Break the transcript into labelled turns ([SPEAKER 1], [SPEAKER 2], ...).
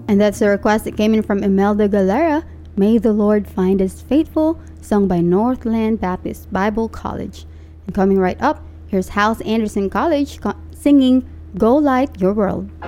[SPEAKER 1] And that's the request that came in from Imelda Galera. May the Lord find us faithful, sung by Northland Baptist Bible College. And coming right up, here's House Anderson College singing Go Light Your World.